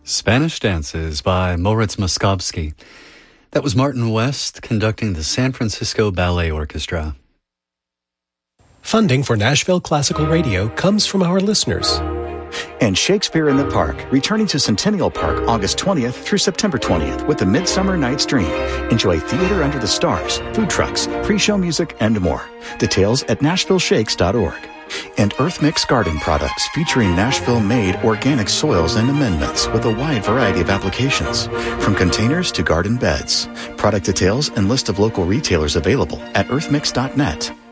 Spanish Dances by Moritz Moskowski. That was Martin West conducting the San Francisco Ballet Orchestra. Funding for Nashville Classical Radio comes from our listeners. And Shakespeare in the Park, returning to Centennial Park August 20th through September 20th with the Midsummer Night's Dream. Enjoy theater under the stars, food trucks, pre-show music, and more. Details at nashvilleshakes.org. And Earth Mix Garden Products, featuring Nashville-made organic soils and amendments with a wide variety of applications, from containers to garden beds. Product details and list of local retailers available at earthmix.net.